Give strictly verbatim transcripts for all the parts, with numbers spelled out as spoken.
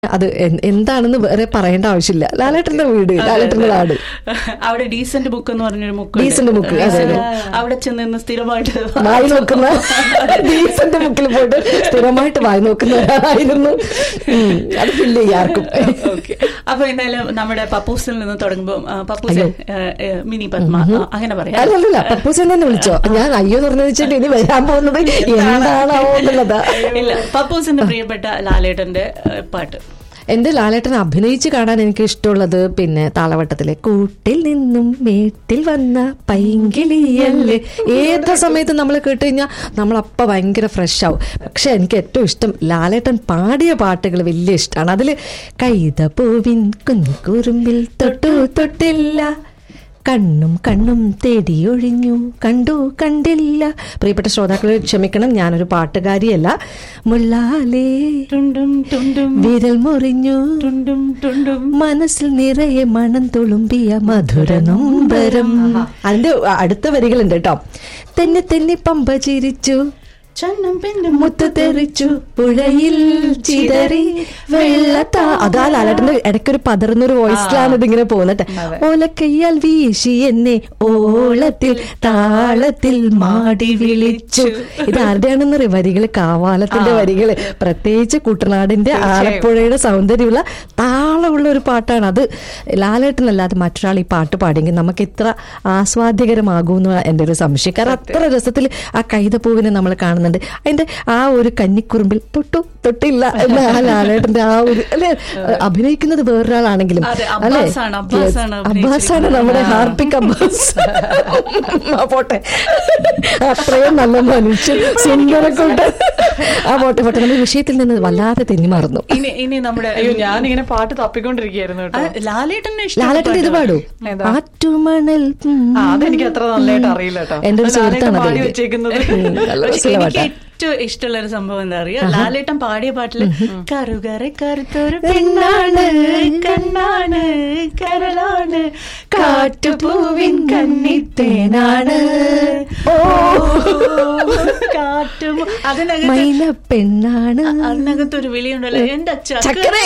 അത് എന്താണെന്ന് വേറെ പറയേണ്ട ആവശ്യമില്ല. ലാലേട്ടന്റെ വീട്, ലാലേട്ടന്റെ നാട്. അവിടെ ഡീസന്റ് ബുക്ക് എന്ന് പറഞ്ഞൊരു ബുക്ക്, ഡീസന്റ് ബുക്ക് അവിടെ ചെന്ന് സ്ഥിരമായിട്ട് വായി നോക്കുന്ന, ഡീസന്റ് ബുക്കിൽ പോയിട്ട് സ്ഥിരമായിട്ട് വായി നോക്കുന്നവരായിരുന്നു. അത് ഫില്ല് ചെയ്യാർക്കും. അപ്പൊ എന്തായാലും നമ്മുടെ പപ്പൂസിൽ നിന്ന് തുടങ്ങുമ്പോ പപ്പൂസ് മിനി പത്മ അങ്ങനെ പറയാം. അല്ലല്ല, പപ്പൂസൻ തന്നെ വിളിച്ചോ. ഞാൻ അയ്യോ എന്ന് വെച്ചിട്ട് ഇനി വരാൻ പോകുന്നത് എന്താണാവോ എന്നുള്ളതാ. ഇല്ല, പപ്പൂസിന്റെ പ്രിയപ്പെട്ട ലാലേട്ടന്റെ പാട്ട്. എന്റെ ലാലേട്ടൻ അഭിനയിച്ച് കാണാൻ എനിക്ക് ഇഷ്ടമുള്ളത് പിന്നെ താളവട്ടത്തിലെ കൂട്ടിൽ നിന്നും വീട്ടിൽ വന്ന പൈങ്കിളിയല്ലേ. ഏത് സമയത്ത് നമ്മൾ കേട്ട് കഴിഞ്ഞാൽ നമ്മളപ്പ ഭയങ്കര ഫ്രഷ് ആവും. പക്ഷെ എനിക്ക് ഏറ്റവും ഇഷ്ടം ലാലേട്ടൻ പാടിയ പാട്ടുകൾ വലിയ ഇഷ്ടമാണ്. അതിൽ കൈതപ്പൂവിൻ കുഞ്ഞുകുറുമ്പിൽ തൊട്ടു തൊട്ടില്ല, കണ്ണും കണ്ണും തേടിയൊഴിഞ്ഞു, കണ്ടു കണ്ടില്ല. പ്രിയപ്പെട്ട ശ്രോതാക്കളെ ക്ഷമിക്കണം, ഞാനൊരു പാട്ടുകാരിയല്ല. മുള്ളാലേ വിരൽ മുറിഞ്ഞു, മനസ്സിൽ നിറയെ മണം തുളുമ്പിയ മധുര നൊമ്പരം. അതിന്റെ അടുത്ത വരികളുണ്ട് കേട്ടോ. തെന്നി തെന്നി പമ്പ ചിരിച്ചു, ചന്നം പെണ്ണും മുത്തു തെറിച്ചു, പുഴയിൽ ചിതറി വെള്ളത്താ. അതാ ലാലേട്ടന്റെ ഇടയ്ക്കൊരു പതറുന്നൊരു വോയിസിലാണ് ഇതിങ്ങനെ പോകുന്നത്. ഓലക്കയ്യാൽ വീശി എന്നെ ഓളത്തിൽ താളത്തിൽ മാടി വിളിച്ചു. ഇത് ആരുടെയാണെന്ന് വരികള്? കാവാലത്തിന്റെ വരികള്. പ്രത്യേകിച്ച് കുട്ടനാടിന്റെ ആലപ്പുഴയുടെ സൗന്ദര്യമുള്ള താളമുള്ള ഒരു പാട്ടാണ് അത്. ലാലേട്ടനല്ലാതെ മറ്റൊരാൾ ഈ പാട്ട് പാടിയെങ്കിൽ നമുക്ക് ഇത്ര ആസ്വാദ്യകരമാകുമെന്ന് എന്റെ ഒരു സംശയം. കാരണം അത്ര രസത്തിൽ ആ കൈതപ്പൂവിനെ നമ്മൾ കാണുന്നുണ്ട്. അതിന്റെ ആ ഒരു കന്നിക്കുറുമ്പിൽ തൊട്ടു തൊട്ടില്ല എന്ന ആ ലാലേട്ടന്റെ ആ ഒരു അല്ലെ, അഭിനയിക്കുന്നത് വേറൊരാളാണെങ്കിലും അല്ലെ, അബ്ബാസാണ് നമ്മുടെ ഹാർപ്പിക് അബ്ബാസ്. പോട്ടെ, അത്രയും നല്ല മനുഷ്യൻ, സുന്ദരക്കൂട്ട്. ആ പോട്ടെ പോട്ടെ, നമ്മൾ വിഷയത്തിൽ നിന്ന് വല്ലാതെ തെന്നിമാറുന്നു. ഇനി നമ്മുടെ ഞാനിങ്ങനെ പാട്ട് തപ്പിക്കൊണ്ടിരിക്കുകയായിരുന്നു. ലാലേട്ടന്റെ ഇത് പാടൂ, ആറ്റുമണൽ. അതെനിക്ക് അത്ര നല്ലതായിട്ട് അറിയില്ല കേട്ടോ. എന്റെ ഒരു സുഹൃത്താണ് ഏറ്റവും ഇഷ്ടമുള്ള ഒരു സംഭവം എന്താ അറിയാ, ലാലേട്ടൻ പാടിയ പാട്ടില് കറുകറെ കറുത്തൊരു പെണ്ണാണ്, കണ്ണാണ് കരളാണ്, കാട്ടുപൂവിൻ കന്നിത്തേനാണ്, ഓ കാറ്റു അതിനകത്ത് പെണ്ണാണ്, അതിനകത്തൊരു വിളിയുണ്ടല്ലോ എന്റെ ചക്കരേ.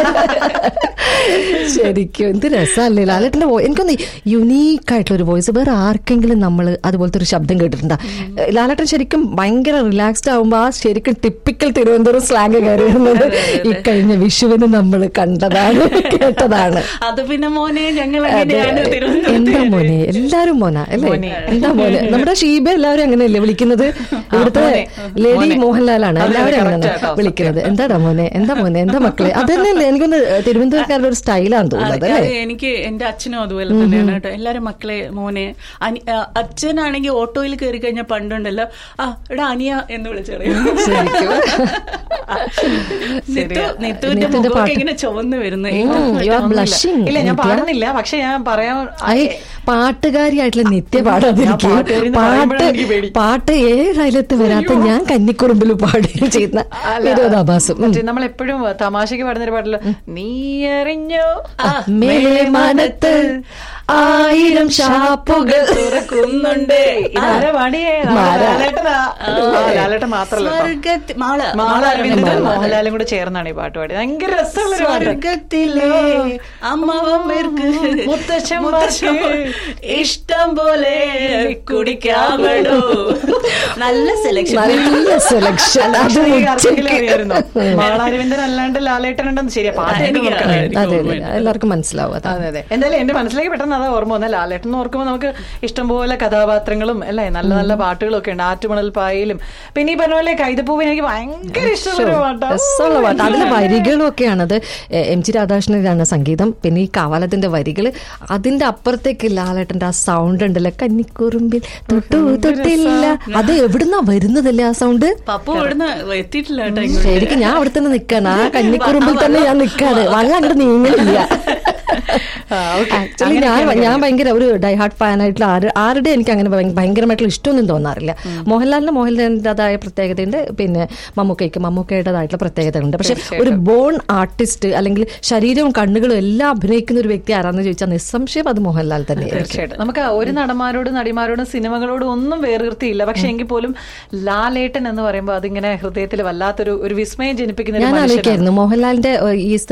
ശരിക്കും എന്ത് രസമല്ലേ ലാലേട്ടന്റെ വോയിസ്. എനിക്കൊന്ന് യുണീക്ക് ആയിട്ടുള്ള ഒരു വോയിസ്. വേറെ ആർക്കെങ്കിലും നമ്മൾ അതുപോലത്തെ ഒരു ശബ്ദം കേട്ടിട്ടുണ്ടാ? ലാലേട്ടൻ ശരിക്കും ഭയങ്കര റിലാക്സ്ഡ് ആവുമ്പോ ആ ശരിക്കും ടിപ്പിക്കൽ തിരുവനന്തപുരം സ്ലാങ് കയറി വരുന്നത് ഈ കഴിഞ്ഞ വിഷുവിന് നമ്മൾ കണ്ടതാണ്, കേട്ടതാണ്. അത് പിന്നെ മോനെ ഞങ്ങൾ എന്താ മോനെ, എല്ലാരും മോനാ അല്ലേ? എന്താ മോനെ, നമ്മുടെ ഷീബ എല്ലാവരും അങ്ങനെയല്ലേ വിളിക്കുന്നത്? ഇവിടുത്തെ ലേഡി മോഹൻലാലാണ് എല്ലാവരും അങ്ങനെ വിളിക്കുന്നത്. എന്താടാ മോനെ, എന്താ മോനെ, എന്താ മക്കളെ. അത് തന്നെയല്ലേ എനിക്കൊന്ന് തിരുവനന്തപുരക്കാരുടെ ഒരു സ്റ്റൈലാന്ന് തോന്നുന്നത്. എനിക്ക് എന്റെ അച്ഛനും അതുപോലെ തന്നെയാണ് കേട്ടോ. എല്ലാരും മക്കളെ മോനെ. അച്ഛനാണെങ്കിൽ ഓട്ടോയിൽ കയറി കഴിഞ്ഞാൽ പണ്ടുണ്ടല്ലോ, ആ ഇവിടെ അനിയ എന്ന് വിളിച്ചു പറയും. ഇങ്ങനെ ചുവന്ന് വരുന്നു. ഇല്ല, ഞാൻ പാടുന്നില്ല, പക്ഷെ ഞാൻ പറയാൻ പാട്ടുകാരിയായിട്ടുള്ള നിത്യ പാടാതിരിക്കും. പാട്ട് പാട്ട് ഏഴായിരത്ത് വരാത്ത ഞാൻ കന്നിക്കുറുമ്പിൽ പാടുകയും ചെയ്യുന്ന വിരോധാഭാസം. നമ്മളെപ്പോഴും തമാശക്ക് പാടുന്നൊരു പാട്ടില്, നീ അറിഞ്ഞോ മേലെ മാനത്ത് ആയിരം ഷാപ്പുകൾ തുറക്കുന്നുണ്ട്. ലാലേട്ടൻ മാത്രല്ല, മോഹൻലാലും കൂടെ ചേർന്നാണ് ഈ പാട്ട് പാടി. ഭയങ്കര രസമുള്ള സ്വർഗത്തിലെ അമ്മവർക്ക് മുത്തശ്ശൻ ഇഷ്ടം പോലെ കുടിക്കാമോ. നല്ല സെലക്ഷൻ, നല്ല സെലക്ഷൻ. മാളാരവിന്ദൻ അല്ലാണ്ട് ലാലേട്ടൻ ഉണ്ടെന്ന് ശരിയാ, പാട്ട് എല്ലാവർക്കും മനസ്സിലാവും. അതെ അതെ. എന്തായാലും എന്റെ മനസ്സിലേക്ക് പെട്ടെന്ന് അതാ ഓർമ്മ വന്ന. ലാലേട്ടൻ എന്ന് ഓർക്കുമ്പോൾ നമുക്ക് ഇഷ്ടംപോലെ കഥാപാത്രങ്ങളും അല്ലേ, നല്ല നല്ല പാട്ടുകളും ഒക്കെ ഉണ്ട്. ആറ്റുമണൽ പായലും പിന്നെ ഈ പറഞ്ഞ പോലെ കൈതപ്പൂവിന് എനിക്ക് ഭയങ്കര ഇഷ്ടമുള്ള പാട്ടാണ്. അതിലെ വരികളും ഒക്കെയാണത്. എം ജി രാധാകൃഷ്ണനാണ് സംഗീതം. പിന്നെ ഈ കാവാലത്തിന്റെ വരികള്, അതിന്റെ അപ്പുറത്തേക്ക് ലാലേട്ടന്റെ ആ സൗണ്ട് ഉണ്ടല്ലോ, കന്നിക്കുറുമ്പിൽ തൊട്ടു തൊട്ടില്ല. അത് എവിടുന്നാ വരുന്നതല്ലേ ആ സൗണ്ട്? പപ്പു എവിടുന്ന് എത്തിയിട്ടില്ല കേട്ടോ. ശരിക്കും ഞാൻ അവിടെ തന്നെ നിക്കാണ്, ആ കന്നിക്കുറുമ്പിൽ തന്നെ ഞാൻ നിക്കാണ്. വള്ളം അങ്ങോട്ട് നീങ്ങലില്ല. ആക്ച്വലി ഞാൻ ഞാൻ ഭയങ്കര ഒരു ഡൈഹാർട്ട് ഫാൻ ആയിട്ടുള്ള ആര് ആരുടെ എനിക്ക് അങ്ങനെ ഭയ- ഭയങ്കരമായിട്ടുള്ള ഇഷ്ടമൊന്നും തോന്നാറില്ല. മോഹൻലാലിന് മോഹൻലാലിൻ്റെതായ പ്രത്യേകതയുണ്ട്, പിന്നെ മമ്മൂക്കയ്ക്ക് മമ്മൂക്കയുടേതായിട്ടുള്ള പ്രത്യേകതയുണ്ട്. പക്ഷെ ഒരു ബോൺ ആർട്ടിസ്റ്റ് അല്ലെങ്കിൽ ശരീരവും കണ്ണുകളും എല്ലാം അഭിനയിക്കുന്ന ഒരു വ്യക്തി ആരാന്ന് ചോദിച്ചാൽ നിസ്സംശയം അത് മോഹൻലാൽ തന്നെയാണ്. തീർച്ചയായിട്ടും നമുക്ക് ഒരു നടന്മാരോടും നടിമാരോടും സിനിമകളോടും ഒന്നും വേർതിർത്തിയില്ല. പക്ഷെ എങ്കിൽ പോലും ലാലേട്ടൻ എന്ന് പറയുമ്പോൾ അതിങ്ങനെ ഹൃദയത്തിൽ വല്ലാത്തൊരു ഒരു വിസ്മയം ജനിപ്പിക്കുന്ന ഒരു ഞാൻ മനുഷ്യനാണ്. ആലോചിക്കായിരുന്നു മോഹൻലാലിന്റെ ഏഹ്, ഈ